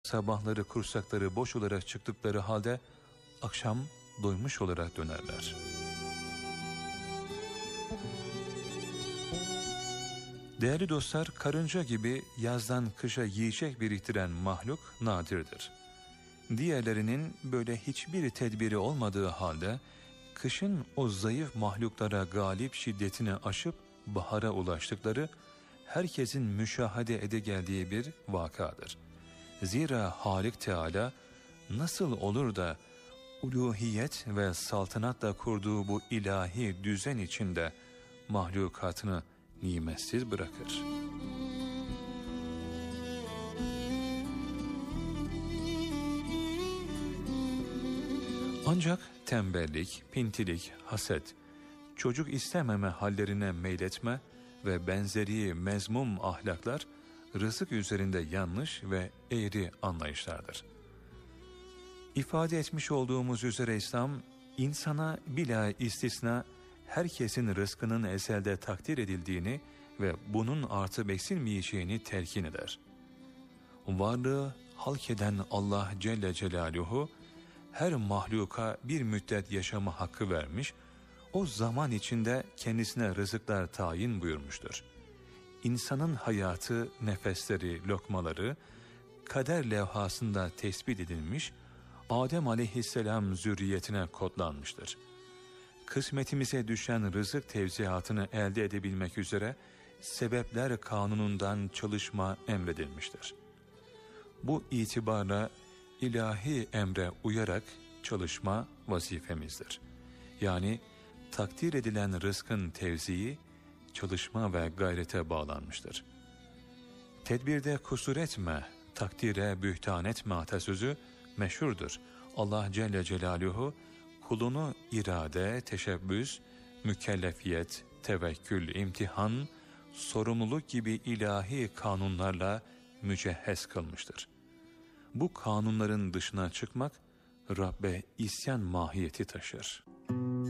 sabahları kursakları boş olarak çıktıkları halde akşam doymuş olarak dönerler. Değerli dostlar, karınca gibi yazdan kışa yiyecek biriktiren mahluk nadirdir. Diğerlerinin böyle hiçbir tedbiri olmadığı halde kışın o zayıf mahluklara galip şiddetini aşıp bahara ulaştıkları herkesin müşahede ede geldiği bir vakadır. Zira Halik Teala nasıl olur da uluhiyet ve saltanatla kurduğu bu ilahi düzen içinde mahlukatını nimetsiz bırakır? Ancak tembellik, pintilik, haset, çocuk istememe hallerine meyletme ve benzeri mezmum ahlaklar rızık üzerinde yanlış ve eğri anlayışlardır. İfade etmiş olduğumuz üzere İslam, insana bila istisna herkesin rızkının ezelde takdir edildiğini ve bunun artıp eksilmeyeceğini telkin eder. Varlığı halk eden Allah Celle Celaluhu, her mahluka bir müddet yaşama hakkı vermiş, o zaman içinde kendisine rızıklar tayin buyurmuştur. İnsanın hayatı, nefesleri, lokmaları kader levhasında tespit edilmiş, Adem aleyhisselam zürriyetine kodlanmıştır. Kısmetimize düşen rızık tevziatını elde edebilmek üzere sebepler kanunundan çalışma emredilmiştir. Bu itibarla ilahi emre uyarak çalışma vazifemizdir. Yani takdir edilen rızkın tevzii, çalışma ve gayrete bağlanmıştır. Tedbirde kusur etme, takdire bühtan etme atasözü meşhurdur. Allah Celle Celaluhu kulunu irade, teşebbüs, mükellefiyet, tevekkül, imtihan, sorumluluk gibi ilahi kanunlarla mücehhez kılmıştır. Bu kanunların dışına çıkmak Rabbe isyan mahiyeti taşır.